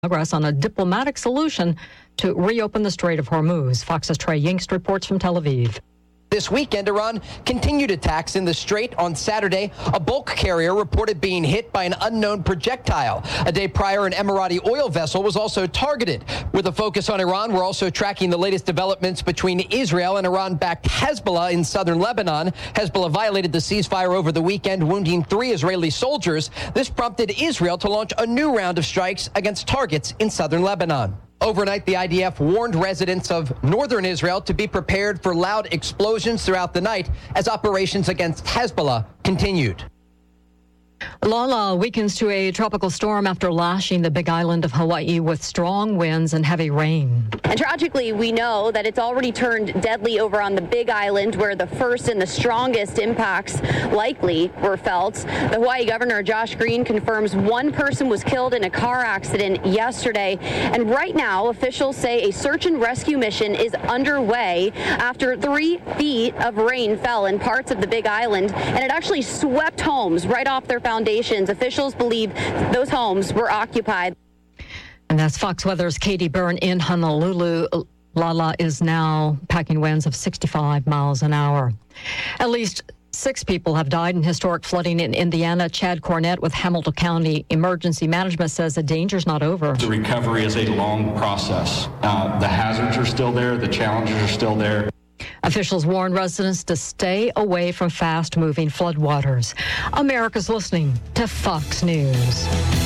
progress on a diplomatic solution to reopen the Strait of Hormuz. Fox's Trey Yingst reports from Tel Aviv. This weekend, Iran continued attacks in the Strait. On Saturday, a bulk carrier reported being hit by an unknown projectile. A day prior, an Emirati oil vessel was also targeted. With a focus on Iran, we're also tracking the latest developments between Israel and Iran-backed Hezbollah in southern Lebanon. Hezbollah violated the ceasefire over the weekend, wounding 3 Israeli soldiers. This prompted Israel to launch a new round of strikes against targets in southern Lebanon. Overnight, the IDF warned residents of northern Israel to be prepared for loud explosions throughout the night as operations against Hezbollah continued. Lala weakens to a tropical storm after lashing the Big Island of Hawaii with strong winds and heavy rain. And tragically, we know that it's already turned deadly over on the Big Island, where the first and the strongest impacts likely were felt. The Hawaii Governor, Josh Green, confirms 1 person was killed in a car accident yesterday. And right now, officials say a search and rescue mission is underway after 3 feet of rain fell in parts of the Big Island, and it actually swept homes right off their foundations. Officials believe those homes were occupied. And that's Fox Weather's Katie Byrne in Honolulu. Lala is now packing winds of 65 miles an hour. At least 6 people have died in historic flooding in Indiana. Chad Cornett with Hamilton County Emergency Management says the danger's not over. The recovery is a long process. The hazards are still there. The challenges are still there. Officials warn residents to stay away from fast-moving floodwaters. America's listening to Fox News.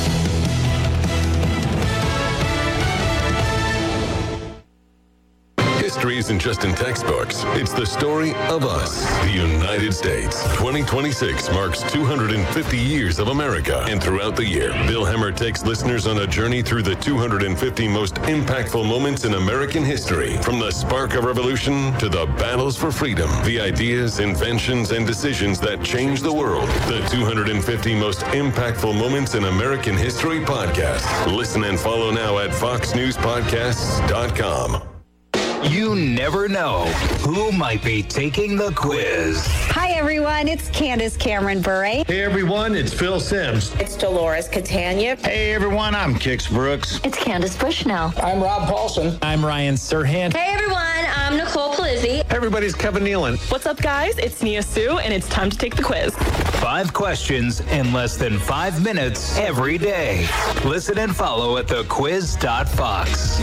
History isn't just in textbooks. It's the story of us, the United States. 2026 marks 250 years of America. And throughout the year, Bill Hemmer takes listeners on a journey through the 250 most impactful moments in American history. From the spark of revolution to the battles for freedom, the ideas, inventions, and decisions that changed the world. The 250 most impactful moments in American history podcast. Listen and follow now at foxnewspodcasts.com. You never know who might be taking the quiz. Hi, everyone. It's Candace Cameron Bure. Hey, everyone. It's Phil Sims. It's Dolores Catania. Hey, everyone. I'm Kix Brooks. It's Candace Bushnell. I'm Rob Paulson. I'm Ryan Serhant. Hey, everyone. I'm Nicole Palizzi. Everybody's Kevin Nealon. What's up, guys? It's Nia Sue, and it's time to take the quiz. 5 questions in less than 5 minutes every day. Listen and follow at thequiz.fox.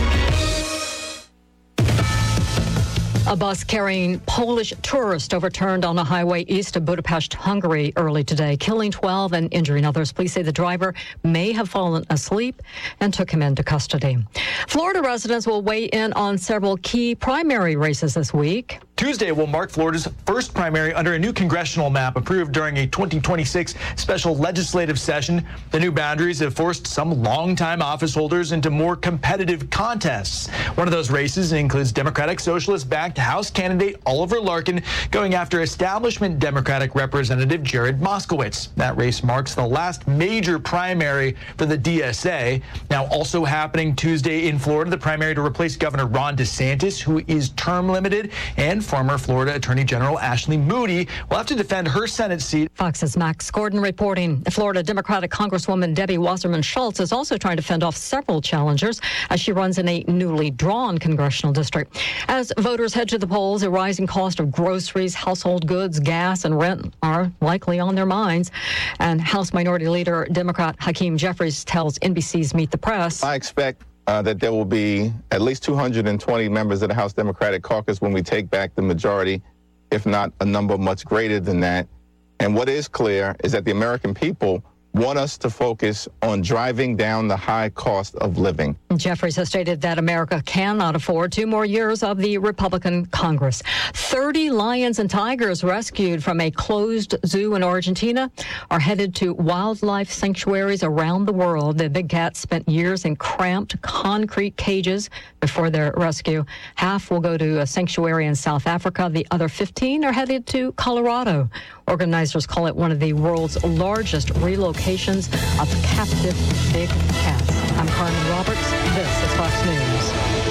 A bus carrying Polish tourists overturned on a highway east of Budapest, Hungary early today, killing 12 and injuring others. Police say the driver may have fallen asleep and took him into custody. Florida residents will weigh in on several key primary races this week. Tuesday will mark Florida's first primary under a new congressional map approved during a 2026 special legislative session. The new boundaries have forced some longtime office holders into more competitive contests. One of those races includes Democratic Socialist-backed House candidate Oliver Larkin going after establishment Democratic Representative Jared Moskowitz. That race marks the last major primary for the DSA. Now also happening Tuesday in Florida, the primary to replace Governor Ron DeSantis, who is term limited, and former Florida Attorney General Ashley Moody will have to defend her Senate seat. Fox's Max Gordon reporting. Florida Democratic Congresswoman Debbie Wasserman Schultz is also trying to fend off several challengers as she runs in a newly drawn congressional district. As voters head to the polls, a rising cost of groceries, household goods, gas, and rent are likely on their minds. And House Minority Leader Democrat Hakeem Jeffries tells NBC's Meet the Press, I expect that there will be at least 220 members of the House Democratic Caucus when we take back the majority, if not a number much greater than that. And what is clear is that the American people want us to focus on driving down the high cost of living. Jeffries has stated that America cannot afford 2 more years of the Republican Congress. 30 lions and tigers rescued from a closed zoo in Argentina are headed to wildlife sanctuaries around the world. The big cats spent years in cramped concrete cages before their rescue. Half will go to a sanctuary in South Africa. The other 15 are headed to Colorado. Organizers call it one of the world's largest relocations of captive big cats. I'm Carmen Roberts. This is Fox News.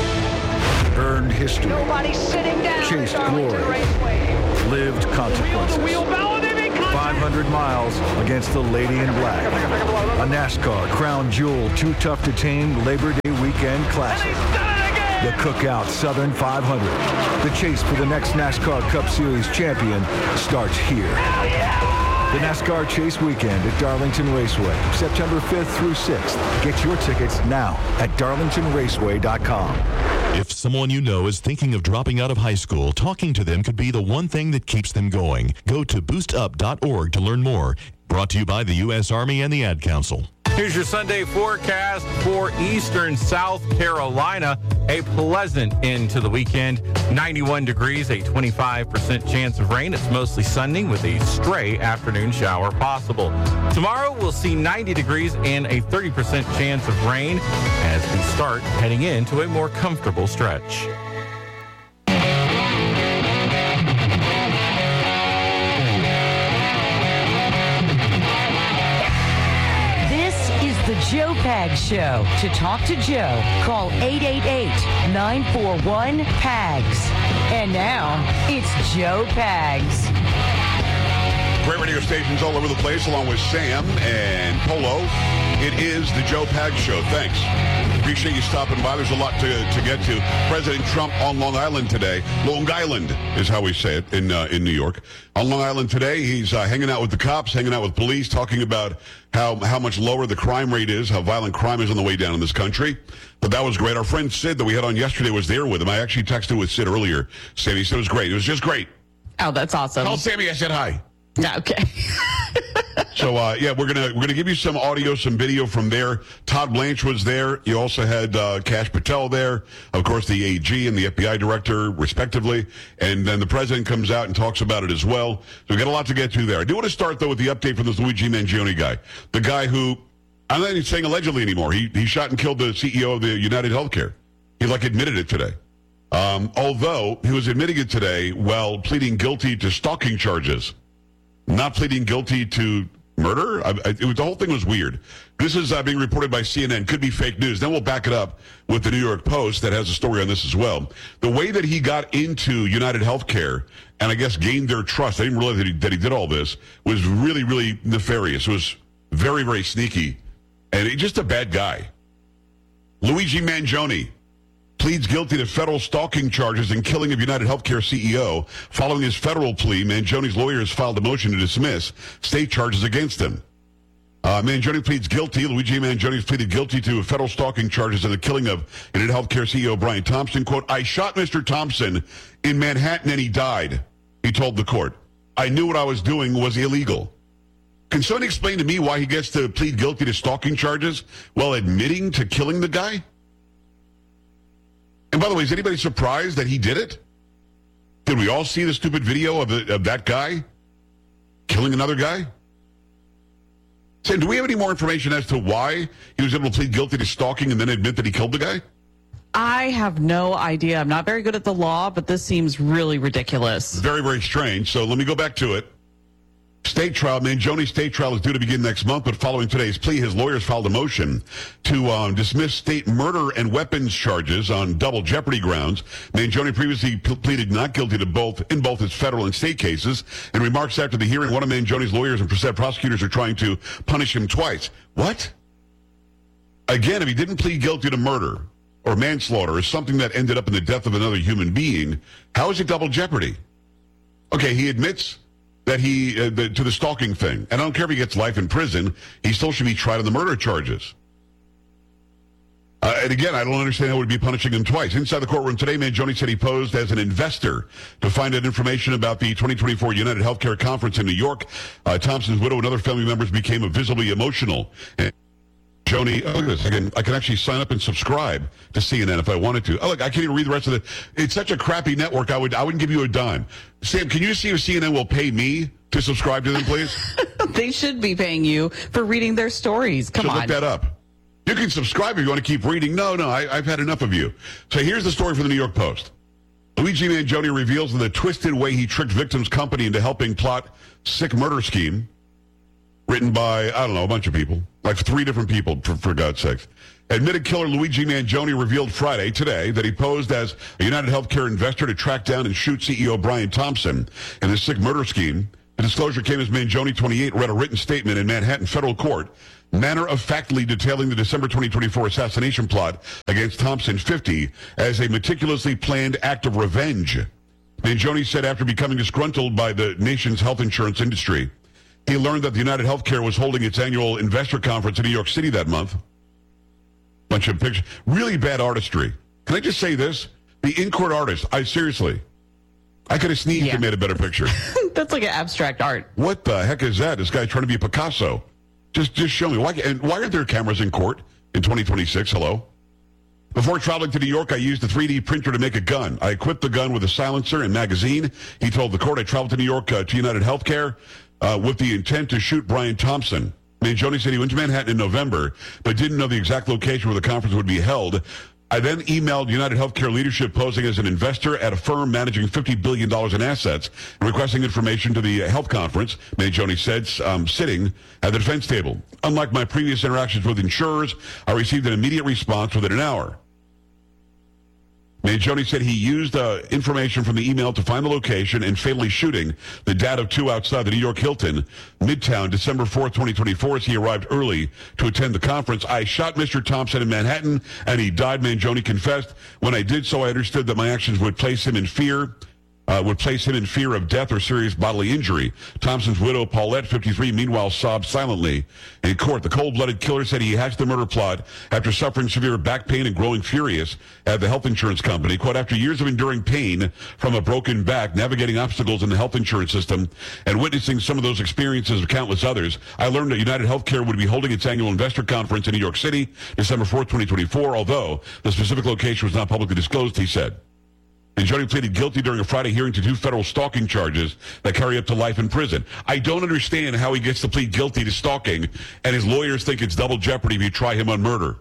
Earned history. Nobody's sitting down. Chased glory. Lived consequences. The wheel, they may 500 miles against the Lady in Black. A NASCAR Crown Jewel Too Tough to Tame Labor Day Weekend Classic. The Cookout Southern 500. The chase for the next NASCAR Cup Series champion starts here. The NASCAR Chase Weekend at Darlington Raceway, September 5th through 6th. Get your tickets now at darlingtonraceway.com. If someone you know is thinking of dropping out of high school, talking to them could be the one thing that keeps them going. Go to boostup.org to learn more. Brought to you by the U.S. Army and the Ad Council. Here's your Sunday forecast for eastern South Carolina. A pleasant end to the weekend. 91 degrees, a 25% chance of rain. It's mostly sunny with a stray afternoon shower possible. Tomorrow we'll see 90 degrees and a 30% chance of rain as we start heading into a more comfortable stretch. The Joe Pags Show. To talk to Joe, call 888-941-PAGS. And now, it's Joe Pags. Great radio stations all over the place, along with Sam and Polo. It is the Joe Pags Show. Thanks. Appreciate you stopping by. There's a lot to get to. President Trump on Long Island today. Long Island is how we say it in New York. On Long Island today, he's hanging out with the cops, hanging out with police, talking about how much lower the crime rate is, how violent crime is on the way down in this country. But that was great. Our friend Sid that we had on yesterday was there with him. I actually texted with Sid earlier. Sammy said it was great. It was just great. Oh, that's awesome. Tell Sammy I said hi. Okay. So, we're gonna give you some audio, some video from there. Todd Blanche was there. You also had Kash Patel there, of course, the AG and the FBI director, respectively. And then the president comes out and talks about it as well. So we got a lot to get to there. I do want to start, though, with the update from this Luigi Mangione guy. The guy who, I'm not even saying allegedly anymore. He shot and killed the CEO of the United Healthcare. He, admitted it today. Although he was admitting it today while pleading guilty to stalking charges. Not pleading guilty to murder? The whole thing was weird. This is being reported by CNN. Could be fake news. Then we'll back it up with the New York Post that has a story on this as well. The way that he got into United Healthcare and I guess gained their trust, I didn't realize that he did all this, was really, really nefarious. It was very, very sneaky. And he's just a bad guy. Luigi Mangione pleads guilty to federal stalking charges and killing of United Healthcare CEO. Following his federal plea, Mangione's lawyers filed a motion to dismiss state charges against him. Mangione pleads guilty. Luigi Mangione has pleaded guilty to federal stalking charges and the killing of United Healthcare CEO Brian Thompson. Quote, I shot Mr. Thompson in Manhattan and he died, he told the court. I knew what I was doing was illegal. Can someone explain to me why he gets to plead guilty to stalking charges while admitting to killing the guy? And by the way, is anybody surprised that he did it? Did we all see the stupid video of that guy killing another guy? Sam, do we have any more information as to why he was able to plead guilty to stalking and then admit that he killed the guy? I have no idea. I'm not very good at the law, but this seems really ridiculous. Very, very strange. So let me go back to it. State trial, Mangione's state trial is due to begin next month, but following today's plea, his lawyers filed a motion to dismiss state murder and weapons charges on double jeopardy grounds. Mangione previously pleaded not guilty to both his federal and state cases. In remarks after the hearing, one of Mangione's lawyers and prosecutors are trying to punish him twice. What? Again, if he didn't plead guilty to murder or manslaughter or something that ended up in the death of another human being, how is it double jeopardy? Okay, he admits that to the stalking thing. And I don't care if he gets life in prison, he still should be tried on the murder charges. And again, I don't understand how it would be punishing him twice. Inside the courtroom today, Mangione said he posed as an investor to find out information about the 2024 United Healthcare Conference in New York. Thompson's widow and other family members became visibly emotional. And Joni, look at this. I can actually sign up and subscribe to CNN if I wanted to. Oh, look, I can't even read the rest of it. It's such a crappy network, I wouldn't give you a dime. Sam, can you see if CNN will pay me to subscribe to them, please? They should be paying you for reading their stories. Come on. Look that up. You can subscribe if you want to keep reading. No, I've had enough of you. So here's the story from the New York Post. Luigi Mangione reveals the twisted way he tricked victims' company into helping plot sick murder scheme. Written by, I don't know, a bunch of people. Like 3 different people, for God's sakes. Admitted killer Luigi Mangione revealed Friday, today, that he posed as a United Healthcare investor to track down and shoot CEO Brian Thompson in the sick murder scheme The disclosure came as Mangione, 28, read a written statement in Manhattan federal court, matter-of-factly detailing the December 2024 assassination plot against Thompson, 50, as a meticulously planned act of revenge. Mangione said after becoming disgruntled by the nation's health insurance industry, he learned that the United Healthcare was holding its annual investor conference in New York City that month. Bunch of pictures. Really bad artistry. Can I just say this? The in-court artist, I could have sneezed and made a better picture. That's like an abstract art. What the heck is that? This guy trying to be a Picasso. Just show me. Why aren't there cameras in court in 2026? Hello? Before traveling to New York, I used a 3D printer to make a gun. I equipped the gun with a silencer and magazine. He told the court I traveled to New York to United Healthcare with the intent to shoot Brian Thompson. Mangione said he went to Manhattan in November, but didn't know the exact location where the conference would be held. I then emailed United Healthcare leadership posing as an investor at a firm managing $50 billion in assets and requesting information to the health conference, Mangione said, sitting at the defense table. Unlike my previous interactions with insurers, I received an immediate response within an hour. Mangione said he used information from the email to find the location and fatally shooting the dad of two outside the New York Hilton, Midtown, December 4th, 2024, as he arrived early to attend the conference. I shot Mr. Thompson in Manhattan, and he died, Mangione confessed. When I did so, I understood that my actions would place him in fear of death or serious bodily injury. Thompson's widow, Paulette, 53, meanwhile sobbed silently in court. The cold-blooded killer said he hatched the murder plot after suffering severe back pain and growing furious at the health insurance company. Quote, after years of enduring pain from a broken back, navigating obstacles in the health insurance system, and witnessing some of those experiences of countless others, I learned that United Healthcare would be holding its annual investor conference in New York City, December 4th, 2024, although the specific location was not publicly disclosed, he said. Mangione pleaded guilty during a Friday hearing to 2 federal stalking charges that carry up to life in prison. I don't understand how he gets to plead guilty to stalking, and his lawyers think it's double jeopardy if you try him on murder.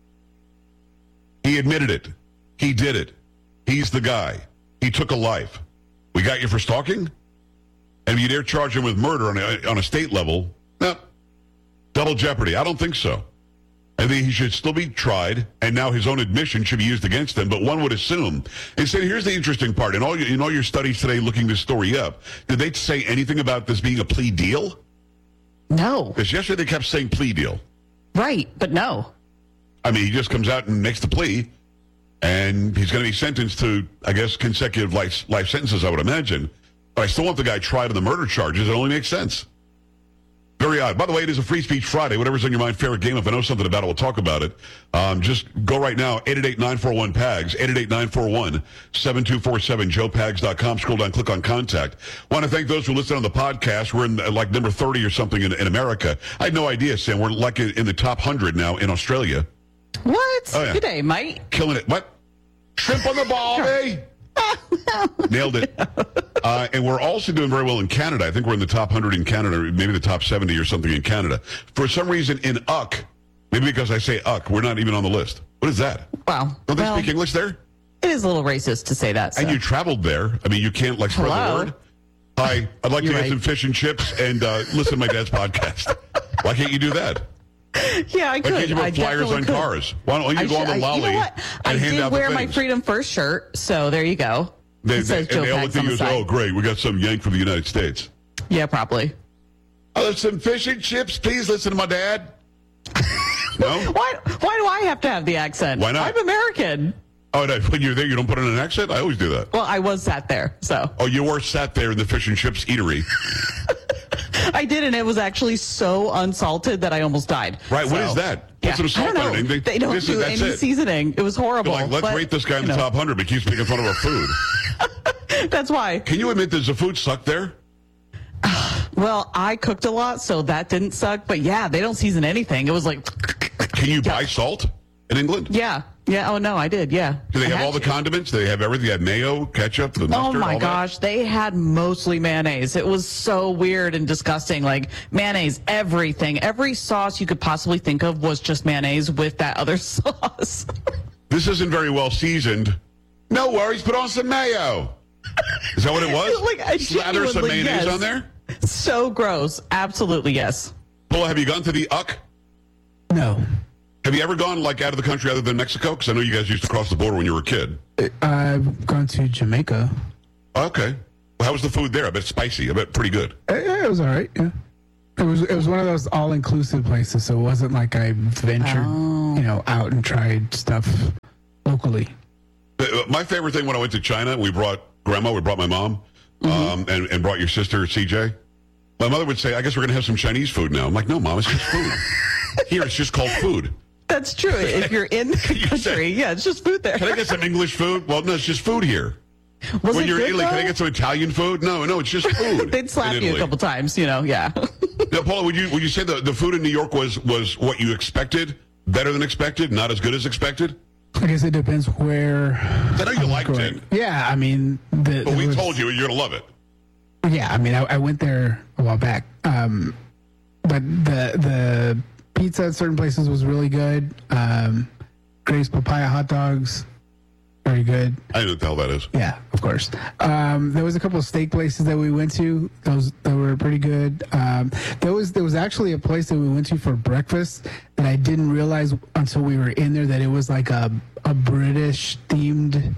He admitted it. He did it. He's the guy. He took a life. We got you for stalking? And if you dare charge him with murder on a state level, no. Double jeopardy. I don't think so. I think he should still be tried, and now his own admission should be used against him. But one would assume. Instead, here's the interesting part. In all your studies today looking this story up, did they say anything about this being a plea deal? No. Because yesterday they kept saying plea deal. Right, but no. I mean, he just comes out and makes the plea, and he's going to be sentenced to, I guess, consecutive life sentences, I would imagine. But I still want the guy tried on the murder charges. It only makes sense. Very odd. By the way, it is a Free Speech Friday. Whatever's on your mind, favorite game. If I know something about it, we'll talk about it. Just go right now, 888-941-PAGS, 888-941-7247, joepags.com. Scroll down, click on contact. Want to thank those who listen on the podcast. We're in like number 30 or something in America. I had no idea, Sam. We're like in the top 100 now in Australia. What? Oh, yeah. Good day, mate. Killing it. What? Shrimp on the barbie. Nailed it. And we're also doing very well in Canada. I think we're in the top 100 in Canada, maybe the top 70 or something in Canada. For some reason in UC, maybe because I say UC, we're not even on the list. What is that? Wow. Don't they speak English there? It is a little racist to say that. So. And you traveled there. I mean, you can't spread the word. Hi, I'd like to get some fish and chips and listen to my dad's podcast. Why can't you do that? Yeah, I could. Why can't you put flyers on cars? Why don't you go on the lolly and hand out the things? I did wear my Freedom First shirt, so there you go. It says Joe Pags on the side. Oh, great. We got some yank from the United States. Yeah, probably. Some fish and chips. Please listen to my dad. No? Why do I have to have the accent? Why not? I'm American. Oh, no, when you're there, you don't put on an accent? I always do that. Well, I was sat there, so. Oh, you were sat there in the fish and chips eatery. I did, and it was actually so unsalted that I almost died. Right, what is that? Put some salt on it. They don't do any seasoning. It was horrible. Let's rate this guy in the top 100, but he keeps making fun of our food. That's why. Can you admit, does the food suck there? Well, I cooked a lot, so that didn't suck. But yeah, they don't season anything. It was like... Can you buy salt in England? Yeah. Yeah. Oh, no, I did. Yeah. Do they have all the condiments? Do they have everything? They had mayo, ketchup, the mustard, oh, my gosh. They had mostly mayonnaise. It was so weird and disgusting. Like, mayonnaise, everything. Every sauce you could possibly think of was just mayonnaise with that other sauce. This isn't very well seasoned. No worries. Put on some mayo. Is that what it was? Slather some mayonnaise on there? So gross. Absolutely, yes. Paula, have you gone to the UC? No. Have you ever gone out of the country other than Mexico? Because I know you guys used to cross the border when you were a kid. I've gone to Jamaica. Okay. Well, how was the food there? I bet it's spicy. I bet pretty good. It Yeah, it was all right. Yeah, it was one of those all-inclusive places, so it wasn't like I ventured, out and tried stuff locally. My favorite thing when I went to China, we brought my mom, and brought your sister, CJ. My mother would say, I guess we're going to have some Chinese food now. I'm like, no, Mom, it's just food. Here, it's just called food. That's true. If you're in the country, it's just food there. Can I get some English food? Well, no, it's just food here. When you're in Italy, can I get some Italian food? No, it's just food. They'd slap you a couple times, yeah. Now, Paula, would you say the food in New York was what you expected? Better than expected? Not as good as expected? I guess it depends where. I know you liked it. Yeah, I mean. But we told you you're going to love it. Yeah, I mean, I went there a while back. But the pizza at certain places was really good. Grace Papaya hot dogs, very good. I know what the hell that is. Yeah, of course. There was a couple of steak places that we went to. Those that were pretty good. There was actually a place that we went to for breakfast that I didn't realize until we were in there that it was like a British themed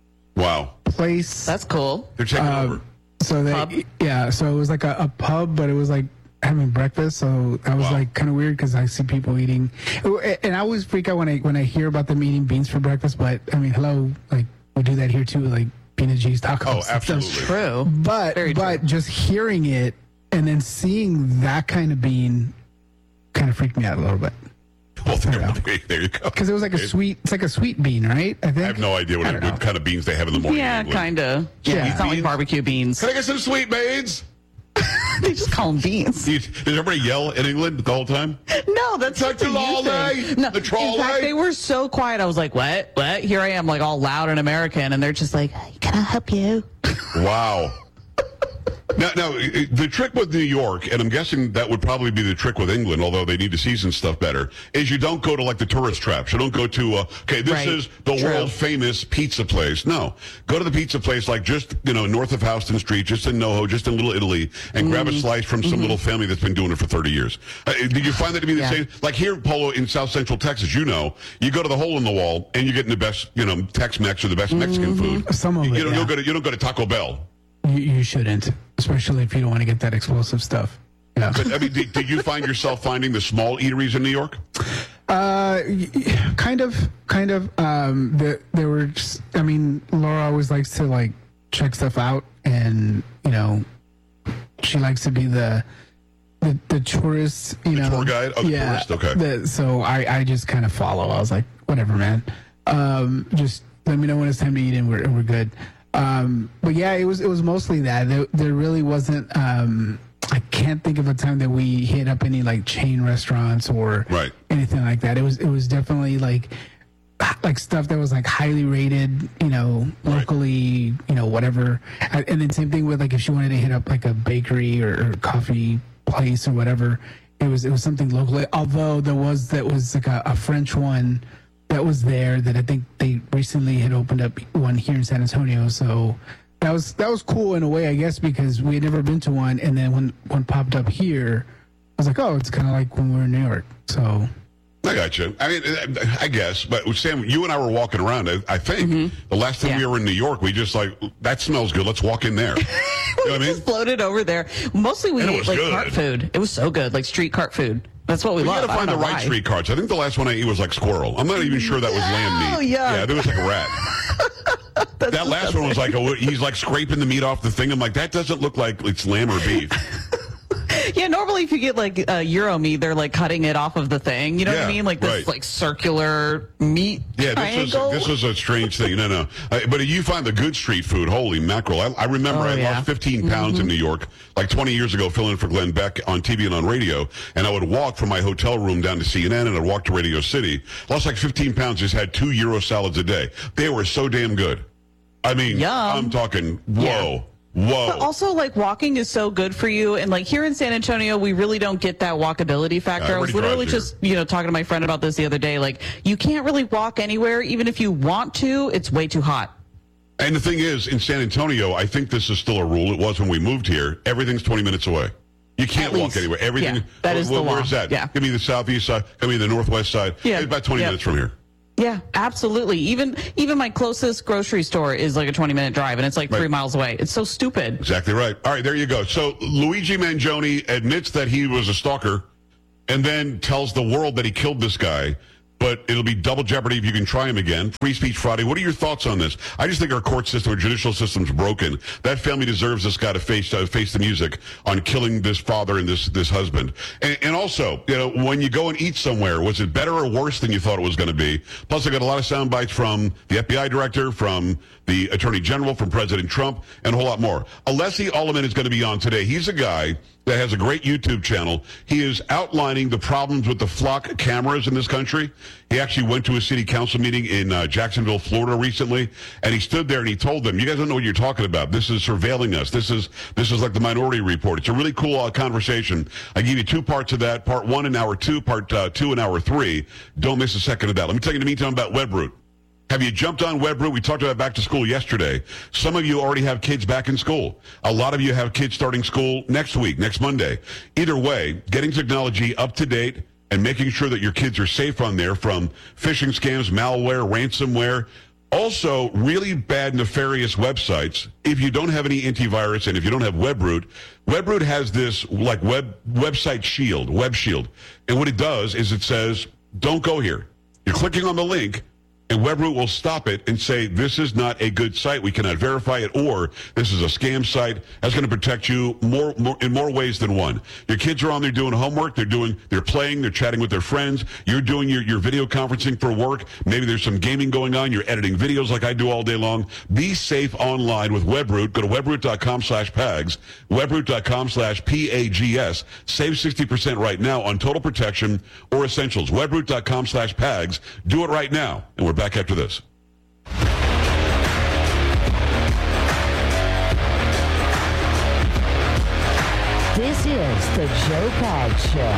place. That's cool. They're taking over. So so it was like a pub, but it was like having breakfast. So that was like kind of weird because I see people eating, and I always freak out when I hear about them eating beans for breakfast. But I mean, hello, like we do that here too, like bean and cheese tacos. Oh, absolutely. That's true. But just hearing it and then seeing that kind of bean kind of freaked me out a little bit. Well, there you go. Because it was like it's like a sweet bean, right? I think. I have no idea what kind of beans they have in the morning. Yeah, kind of. Yeah, it's not like barbecue beans. Can I get some sweet beans? They just call them beans. Does everybody yell in England the whole time? No, that's not the thing. No, in fact, they were so quiet. I was like, what? Here I am, like all loud and American, and they're just like, can I help you? Wow. Now, the trick with New York, and I'm guessing that would probably be the trick with England, although they need to season stuff better, is you don't go to like the tourist traps. You don't go to, this is the world famous pizza place. No, go to the pizza place like just, north of Houston Street, just in NoHo, just in Little Italy, and grab a slice from some little family that's been doing it for 30 years. Did you find that to be the same? Like here, Polo, in South Central Texas, you go to the hole in the wall and you're getting the best, Tex-Mex or the best Mexican food. Some of it, you don't go to Taco Bell. You shouldn't, especially if you don't want to get that explosive stuff. Yeah. But, I mean, did you find yourself finding the small eateries in New York? Kind of. There were just, Laura always likes to like check stuff out, and she likes to be the tourist. The tour guide. Oh, the tourist. Okay. So I just kind of follow. I was like, whatever, man. Just let me know when it's time to eat, and we're good. But yeah, it was mostly that. There really wasn't. I can't think of a time that we hit up any like chain restaurants or anything like that. It was definitely like stuff that was like highly rated, locally, whatever. And then same thing with like if she wanted to hit up like a bakery or coffee place or whatever, it was something locally. Although that was like a French one that was there that I think they recently had opened up one here in San Antonio. So that was cool in a way, I guess, because we had never been to one. And then when one popped up here, I was like, oh, it's kind of like when we were in New York. So I got you. I mean, I guess. But Sam, you and I were walking around. I think the last time we were in New York, we just like, that smells good. Let's walk in there. You know what I mean? Just floated over there. Mostly we ate like cart food. It was so good, like street cart food. That's what we love. You got to find the right street carts. I think the last one I ate was like squirrel. I'm not even sure that was lamb meat. Oh, yeah. Yeah, there was like a rat. That last one was like, he's like scraping the meat off the thing. I'm like, that doesn't look like it's lamb or beef. Yeah, normally if you get like Euro meat, they're like cutting it off of the thing. You know what I mean? Like this like circular meat triangle. This was a strange thing. No. But you find the good street food, holy mackerel. I remember I lost 15 pounds in New York like 20 years ago, filling in for Glenn Beck on TV and on radio. And I would walk from my hotel room down to CNN and I'd walk to Radio City. Lost like 15 pounds, just had 2 Euro salads a day. They were so damn good. I mean, I'm talking, whoa. Yeah. Whoa. But also, like, walking is so good for you. And, like, here in San Antonio, we really don't get that walkability factor. I was literally just, talking to my friend about this the other day. Like, you can't really walk anywhere. Even if you want to, it's way too hot. And the thing is, in San Antonio, I think this is still a rule. It was when we moved here. Everything's 20 minutes away. You can't walk anywhere. Everything. Yeah, that is the law. Where's that? Yeah. Give me the southeast side. Give me the northwest side. Yeah. It's about 20 minutes from here. Yeah, absolutely. Even my closest grocery store is like a 20-minute drive, and it's like 3 miles away. It's so stupid. Exactly right. All right, there you go. So Luigi Mangione admits that he was a stalker and then tells the world that he killed this guy. But it'll be double jeopardy if you can try him again. Free Speech Friday. What are your thoughts on this? I just think our court system, our judicial system's broken. That family deserves this guy to face the music on killing this father and this husband. And also, when you go and eat somewhere, was it better or worse than you thought it was going to be? Plus, I got a lot of sound bites from the FBI director, from the Attorney General, from President Trump, and a whole lot more. Alessi Ulliman is going to be on today. He's a guy that has a great YouTube channel. He is outlining the problems with the flock cameras in this country. He actually went to a city council meeting in Jacksonville, Florida recently, and he stood there and he told them, you guys don't know what you're talking about. This is surveilling us. This is like the Minority Report. It's a really cool conversation. I give you 2 parts of that, part 1 in hour 2, part 2 in hour 3. Don't miss a second of that. Let me tell you in the meantime about Webroot. Have you jumped on Webroot? We talked about back to school yesterday. Some of you already have kids back in school. A lot of you have kids starting school next week, next Monday. Either way, getting technology up to date and making sure that your kids are safe on there from phishing scams, malware, ransomware. Also, really bad, nefarious websites. If you don't have any antivirus and if you don't have Webroot, Webroot has this like website shield, Web Shield. And what it does is it says, don't go here. You're clicking on the link, and Webroot will stop it and say, this is not a good site. We cannot verify it, or this is a scam site. That's going to protect you in more ways than one. Your kids are on there doing homework. They're playing. They're chatting with their friends. You're doing your video conferencing for work. Maybe there's some gaming going on. You're editing videos like I do all day long. Be safe online with Webroot. Go to webroot.com/PAGS, webroot.com/PAGS. Save 60% right now on Total Protection or Essentials. Webroot.com/PAGS. Do it right now. And we're back after this. This is the Joe Pags Show.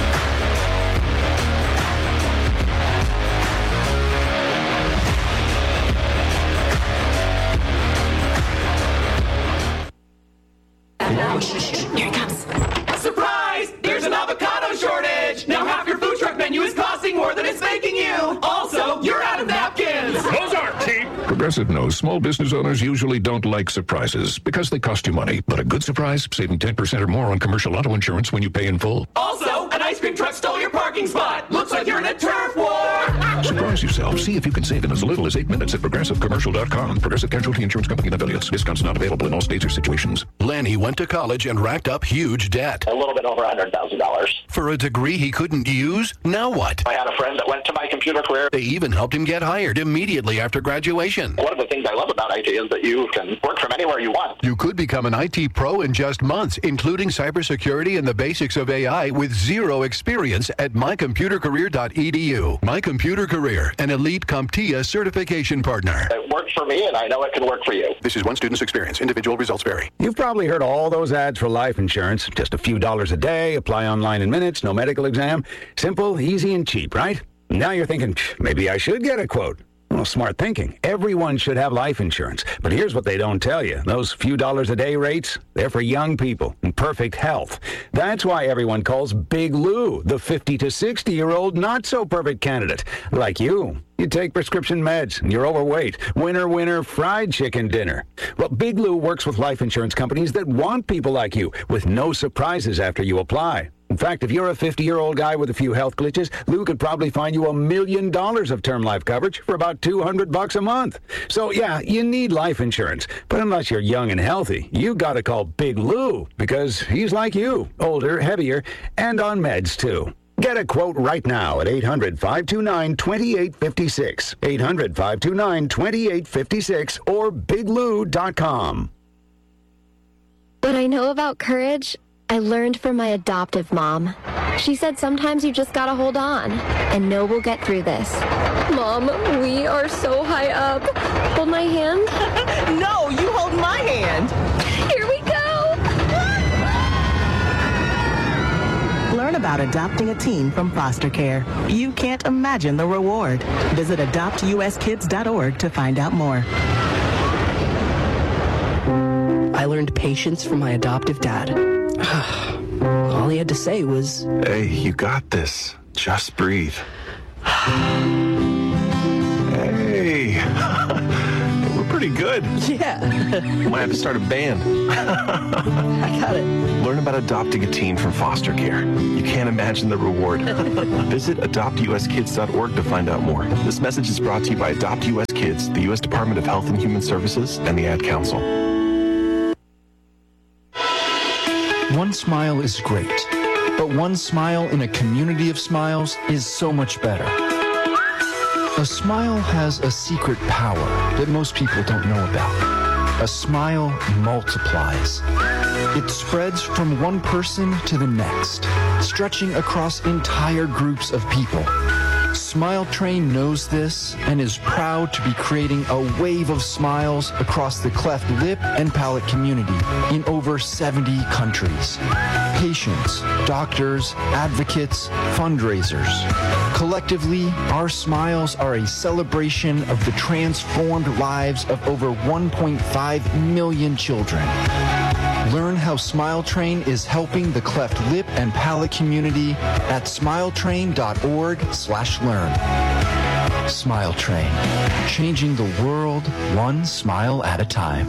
Here it comes. Surprise! There's an avocado shortage! Now half your food truck menu is costing more than it's making you! Also, you're out of napkins! Those aren't cheap! Progressive knows small business owners usually don't like surprises because they cost you money. But a good surprise, saving 10% or more on commercial auto insurance when you pay in full. Also, an ice cream truck stole your parking spot! Looks like you're in a turf war! Surprise yourself. See if you can save in as little as 8 minutes at ProgressiveCommercial.com. Progressive Casualty Insurance Company and affiliates. Discounts not available in all states or situations. Lenny went to college and racked up huge debt. A little bit over $100,000. For a degree he couldn't use? Now what? I had a friend that went to my computer career. They even helped him get hired immediately after graduation. One of the things I love about IT is that you can work from anywhere you want. You could become an IT pro in just months, including cybersecurity and the basics of AI with zero experience at mycomputercareer.edu. My Computer Career, an elite CompTIA certification partner. It worked for me, and I know it can work for you. This is one student's experience. Individual results vary. You've probably heard all those ads for life insurance. Just a few dollars a day, apply online in minutes, no medical exam. Simple, easy, and cheap, right? Now you're thinking, maybe I should get a quote. Well, smart thinking. Everyone should have life insurance. But here's what they don't tell you. Those few dollars a day rates, they're for young people in perfect health. That's why everyone calls Big Lou the 50 to 60-year-old not-so-perfect candidate. Like you. You take prescription meds, and you're overweight. Winner, fried chicken dinner. Well, Big Lou works with life insurance companies that want people like you, with no surprises after you apply. In fact, if you're a 50-year-old guy with a few health glitches, Lou could probably find you $1 million of term life coverage for about $200 a month. So, yeah, you need life insurance. But unless you're young and healthy, you got to call Big Lou, because he's like you, older, heavier, and on meds, too. Get a quote right now at 800-529-2856, 800-529-2856, or biglou.com. What I know about courage, I learned from my adoptive mom. She said sometimes you just gotta hold on and know we'll get through this. Mom, we are so high up. Hold my hand. No, you hold my hand. Here we go. Learn about adopting a teen from foster care. You can't imagine the reward. Visit adoptuskids.org to find out more. I learned patience from my adoptive dad. All he had to say was, "Hey, you got this. Just breathe." pretty good. Yeah. Might have to start a band. I got it. Learn about adopting a teen from foster care. You can't imagine the reward. Visit adoptuskids.org to find out more. This message is brought to you by Adopt US Kids, the U.S. Department of Health and Human Services, and the Ad Council. One smile is great, but one smile in a community of smiles is so much better. A smile has a secret power that most people don't know about. A smile multiplies. It spreads from one person to the next, stretching across entire groups of people. Smile Train knows this and is proud to be creating a wave of smiles across the cleft lip and palate community in over 70 countries. Patients, doctors, advocates, fundraisers. Collectively, our smiles are a celebration of the transformed lives of over 1.5 million children. Learn how Smile Train is helping the cleft lip and palate community at smiletrain.org/learn. Smile Train, changing the world one smile at a time.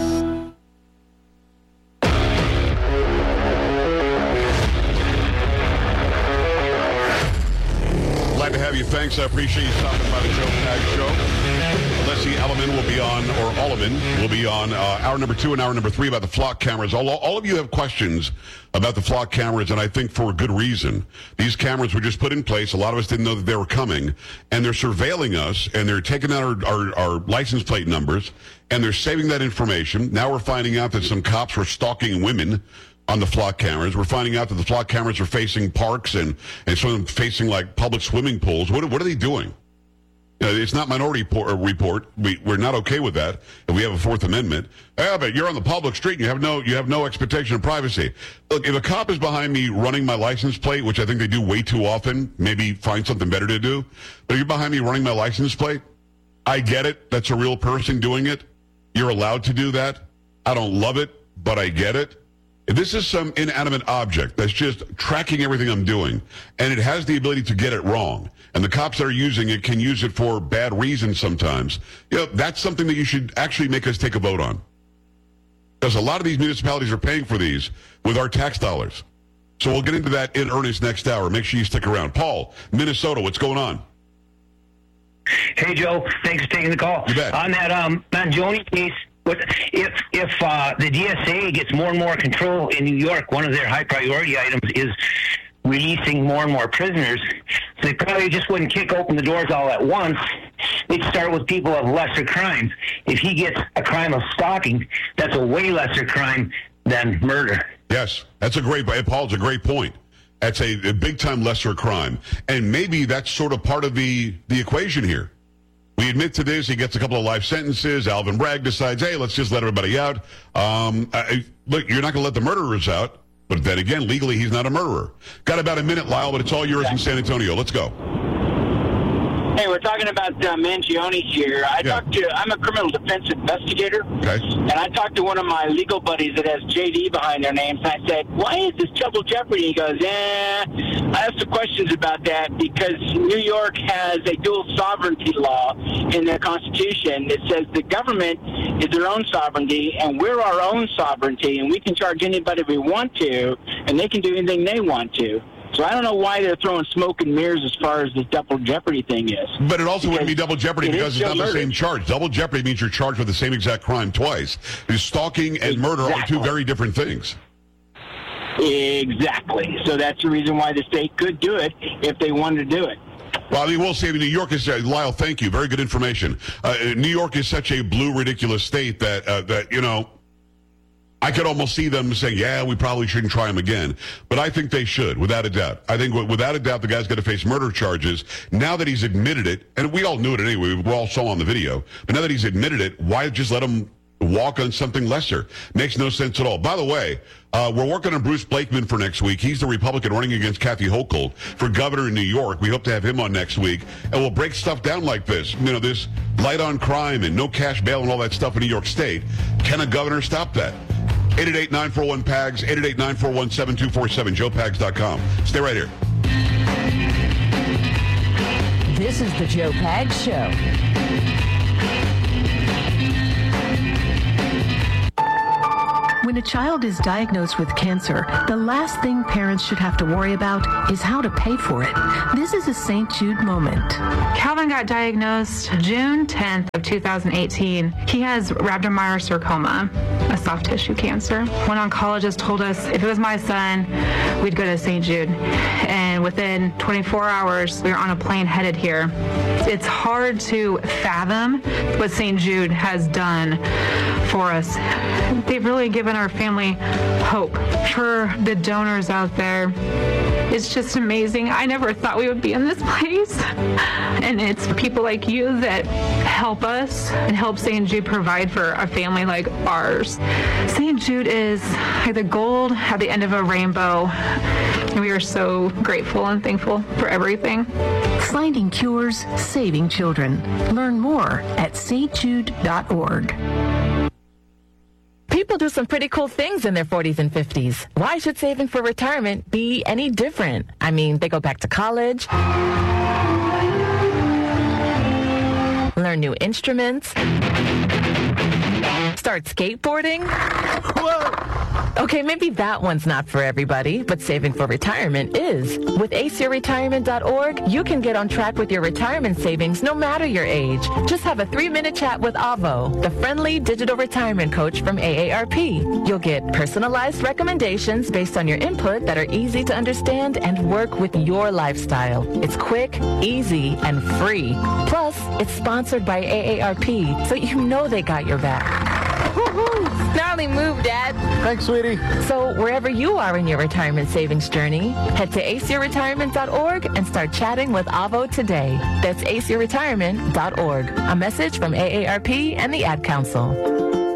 Glad to have you. Thanks. I appreciate you stopping by the Joe Pags Show. Leslie Elliman will be on, or Olivan will be on hour number 2 and hour number 3 about the flock cameras. All of you have questions about the flock cameras, and I think for a good reason. These cameras were just put in place. A lot of us didn't know that they were coming, and they're surveilling us, and they're taking out our license plate numbers, and they're saving that information. Now we're finding out that some cops were stalking women on the flock cameras. We're finding out that the flock cameras are facing parks and some of them facing like public swimming pools. What are they doing? It's not Minority Report. We're not okay with that. If we have a Fourth Amendment, but you're on the public street and you have no expectation of privacy. Look, if a cop is behind me running my license plate, which I think they do way too often, maybe find something better to do. But if you're behind me running my license plate, I get it. That's a real person doing it. You're allowed to do that. I don't love it, but I get it. If this is some inanimate object that's just tracking everything I'm doing, and it has the ability to get it wrong, and the cops that are using it can use it for bad reasons sometimes, that's something that you should actually make us take a vote on. Because a lot of these municipalities are paying for these with our tax dollars. So we'll get into that in earnest next hour. Make sure you stick around. Paul, Minnesota, what's going on? Hey, Joe. Thanks for taking the call. You bet. On that Mangione case, if the DSA gets more and more control in New York, one of their high priority items is releasing more and more prisoners. So they probably just wouldn't kick open the doors all at once. They'd start with people of lesser crimes. If he gets a crime of stalking, that's a way lesser crime than murder. Yes, Paul's a great point. That's a big-time lesser crime. And maybe that's sort of part of the equation here. We admit to this. He gets a couple of life sentences. Alvin Bragg decides, hey, let's just let everybody out. Look, you're not going to let the murderers out. But then again, legally, he's not a murderer. Got about a minute, Lyle, but it's all yours in San Antonio. Let's go. Hey, we're talking about Mangione here. I'm a criminal defense investigator. Okay. And I talked to one of my legal buddies that has JD behind their names, and I said, why is this double jeopardy? He goes, I have some questions about that because New York has a dual sovereignty law in their constitution that says the government is their own sovereignty, and we're our own sovereignty, and we can charge anybody we want to, and they can do anything they want to. So I don't know why they're throwing smoke and mirrors as far as this double jeopardy thing is. But it also wouldn't be double jeopardy because it's not the same charge. Double jeopardy means you're charged with the same exact crime twice. Stalking and murder are two very different things. Exactly. So that's the reason why the state could do it if they wanted to do it. Well, I mean, we'll see. New York is, Lyle, thank you. Very good information. New York is such a blue, ridiculous state that I could almost see them saying, yeah, we probably shouldn't try him again. But I think they should, without a doubt. I think without a doubt the guy's going to face murder charges. Now that he's admitted it, and we all knew it anyway, we all saw on the video, but now that he's admitted it, why just let him walk on something lesser? Makes no sense at all. By the way, we're working on Bruce Blakeman for next week. He's the Republican running against Kathy Hochul for governor in New York. We hope to have him on next week, and we'll break stuff down like this. This light on crime and no cash bail and all that stuff in New York State. Can a governor stop that? 888-941-PAGS, 888-941-7247, joepags.com. Stay right here. This is the Joe Pags Show. When a child is diagnosed with cancer, the last thing parents should have to worry about is how to pay for it. This is a St. Jude moment. Calvin got diagnosed June 10th of 2018. He has rhabdomyosarcoma, a soft tissue cancer. One oncologist told us if it was my son, we'd go to St. Jude. And within 24 hours, we were on a plane headed here. It's hard to fathom what St. Jude has done for us. They've really given our family hope. For the donors out there, it's just amazing. I never thought we would be in this place. And it's people like you that help us and help St. Jude provide for a family like ours. St. Jude is like the gold at the end of a rainbow. And we are so grateful and thankful for everything. Finding cures, saving children. Learn more at stjude.org. People do some pretty cool things in their 40s and 50s. Why should saving for retirement be any different? I mean, they go back to college, learn new instruments, start skateboarding. Whoa! Okay, maybe that one's not for everybody, but saving for retirement is. With aceyourretirement.org, you can get on track with your retirement savings no matter your age. Just have a 3-minute chat with Avo, the friendly digital retirement coach from AARP. You'll get personalized recommendations based on your input that are easy to understand and work with your lifestyle. It's quick, easy, and free. Plus, it's sponsored by AARP, so you know they got your back. Gnarly move, Dad. Thanks, sweetie. So wherever you are in your retirement savings journey, head to aceyourretirement.org and start chatting with Avo today. That's aceyourretirement.org. A message from AARP and the Ad Council.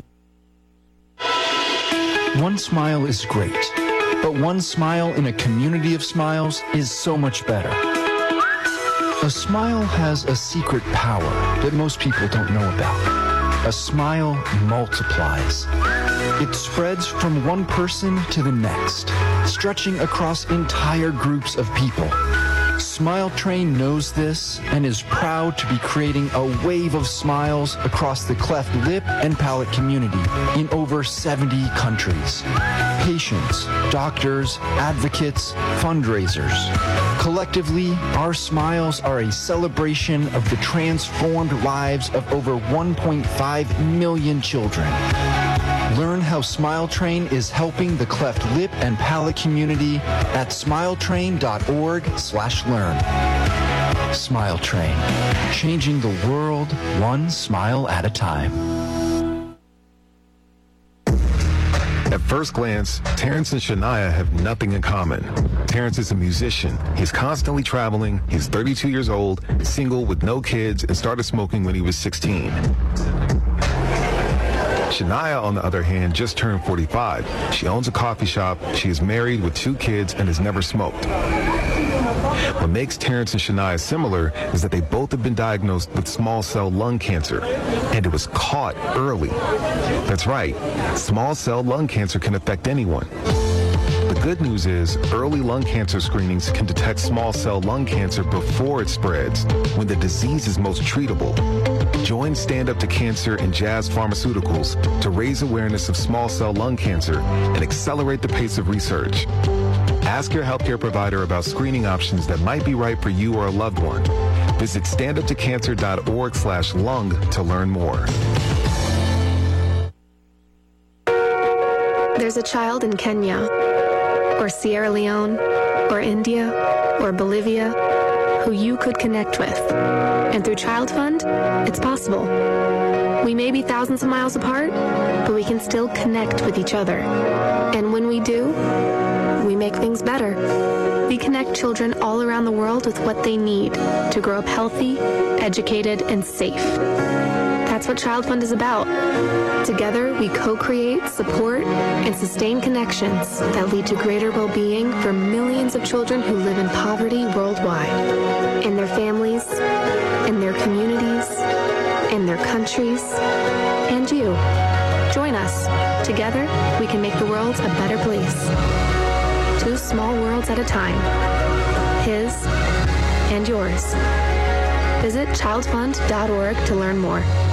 One smile is great, but one smile in a community of smiles is so much better. A smile has a secret power that most people don't know about. A smile multiplies. It spreads from one person to the next, stretching across entire groups of people. Smile Train knows this and is proud to be creating a wave of smiles across the cleft lip and palate community in over 70 countries. Patients, doctors, advocates, fundraisers. Collectively, our smiles are a celebration of the transformed lives of over 1.5 million children. Learn how Smile Train is helping the cleft lip and palate community at smiletrain.org/learn. Smile Train, changing the world one smile at a time. At first glance, Terrence and Shania have nothing in common. Terrence is a musician. He's constantly traveling. He's 32 years old, single with no kids, and started smoking when he was 16. Shania, on the other hand, just turned 45. She owns a coffee shop. She is married with 2 kids and has never smoked. What makes Terrence and Shania similar is that they both have been diagnosed with small cell lung cancer, and it was caught early. That's right, small cell lung cancer can affect anyone. The good news is early lung cancer screenings can detect small cell lung cancer before it spreads, when the disease is most treatable. Join Stand Up to Cancer and Jazz Pharmaceuticals to raise awareness of small cell lung cancer and accelerate the pace of research. Ask your healthcare provider about screening options that might be right for you or a loved one. Visit standuptocancer.org/lung to learn more. There's a child in Kenya, or Sierra Leone, or India, or Bolivia, who you could connect with. And through Child Fund, it's possible. We may be thousands of miles apart, but we can still connect with each other. And when we do, we make things better. We connect children all around the world with what they need to grow up healthy, educated, and safe. That's what Child Fund is about. Together, we co-create, support, and sustain connections that lead to greater well-being for millions of children who live in poverty worldwide, in their families, in their communities, in their countries, and you. Join us. Together, we can make the world a better place. 2 small worlds at a time. His and yours. Visit childfund.org to learn more.